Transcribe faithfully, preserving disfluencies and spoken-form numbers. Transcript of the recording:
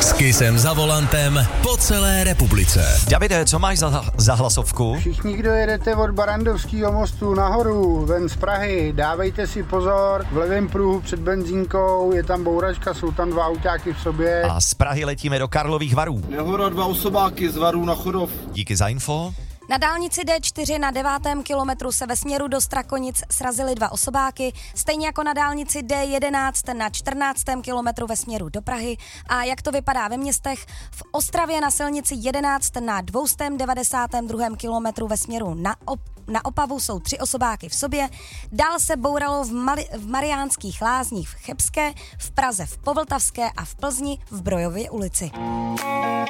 S Kissem za volantem po celé republice. Davide, co máš za, za hlasovku? Všichni, kdo jedete od Barandovského mostu nahoru, ven z Prahy, dávejte si pozor, v levém pruhu před benzínkou je tam bouračka, jsou tam dva autáky v sobě. A z Prahy letíme do Karlových Varů. Nehoda dva osobáky z Varů na Chodov. Díky za info. Na dálnici D čtyři na devátém kilometru se ve směru do Strakonic srazily dva osobáky, stejně jako na dálnici D jedenáct na čtrnáctém kilometru ve směru do Prahy. A jak to vypadá ve městech? V Ostravě na silnici jedenáct na dvě devadesát dva kilometru ve směru na, op- na Opavu jsou tři osobáky v sobě. Dál se bouralo v, Mali- v Mariánských Lázních v Chebské, v Praze v Povltavské a v Plzni v Brojově ulici.